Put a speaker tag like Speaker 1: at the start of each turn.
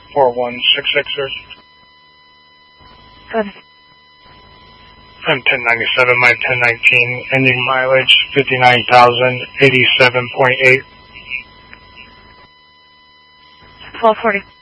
Speaker 1: 4166, sir.
Speaker 2: Go ahead.
Speaker 1: I'm 1097, my 1019, ending mileage 59,087.8.
Speaker 2: 1240.